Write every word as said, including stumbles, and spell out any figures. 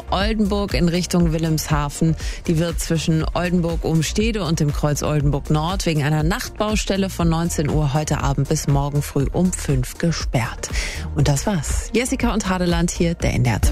Oldenburg in Richtung Wilhelmshaven. Die wird zwischen Oldenburg-Umstede und dem Kreuz Oldenburg Nord wegen einer Nachtbaustelle von neunzehn Uhr heute Abend bis morgen früh um fünf gesperrt. Und das war's. Jessica und Hadeland hier, der N D R